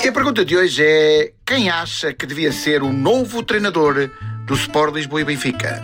E a pergunta de hoje é: quem acha que devia ser o novo treinador do Sport Lisboa e Benfica?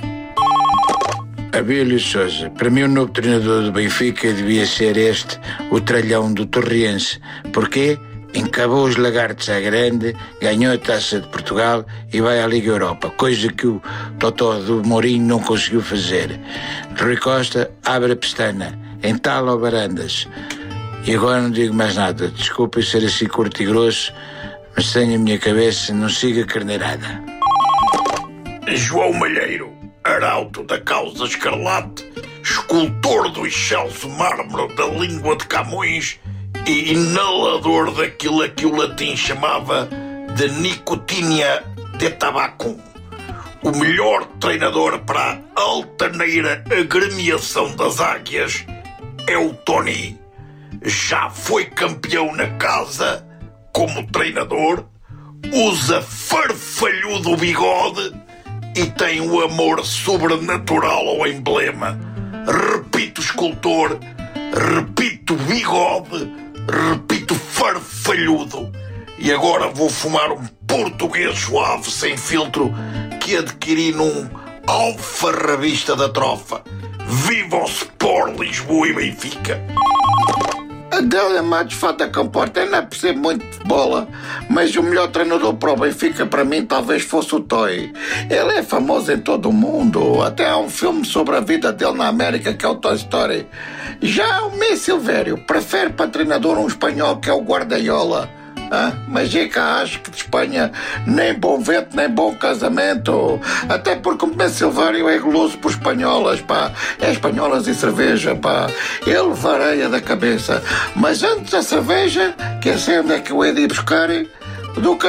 Abílio Sousa. Para mim o novo treinador do Benfica devia ser o tralhão do Torriense. Porquê? Encabou os lagartos à grande, ganhou a Taça de Portugal e vai à Liga Europa, coisa que o Totó do Mourinho não conseguiu fazer. Rui Costa abre a pestana, entala o Barandas. E agora não digo mais nada. Desculpem ser assim curto e grosso, mas tenho a minha cabeça, não siga carneirada. João Malheiro, arauto da causa escarlate, escultor do excelso mármore da língua de Camões e inalador daquilo a que o latim chamava de nicotinia de tabacum. O melhor treinador para a altaneira agremiação das águias é o Tony. Já foi campeão na casa como treinador, usa farfalhudo bigode e tem o amor sobrenatural ao emblema. Repito escultor, repito bigode, repito farfalhudo. E agora vou fumar um português suave sem filtro que adquiri num alfarrabista da trofa. Viva o Sport Lisboa e Benfica! Adélia Matos Fata Comporta, não percebo muito de bola, mas o melhor treinador para o Benfica para mim talvez fosse o Toy. Ele é famoso em todo o mundo, até há um filme sobre a vida dele na América que é o Toy Story. Já o Messi Silvério prefere para treinador um espanhol que é o Guardiola. Mas é que acho que de Espanha nem bom vento, nem bom casamento. Até porque o Messi Silvério é goloso por espanholas, pá. É espanholas e cerveja, pá. Ele vareia da cabeça. Mas antes da cerveja, que é onde é que eu hei de ir buscar, do que